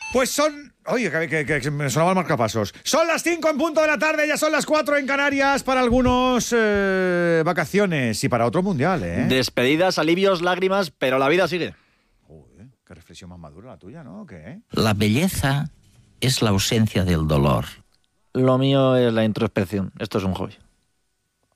Pues son... Oye, que me sonaban marcapasos. Son las 5 en punto de la tarde, ya son las 4 en Canarias. Para algunos vacaciones y para otro mundial, ¿eh? Despedidas, alivios, lágrimas, pero la vida sigue. Joder, qué reflexión más madura la tuya, ¿no? ¿Qué? La belleza es la ausencia del dolor. Lo mío es la introspección. Esto es un hobby.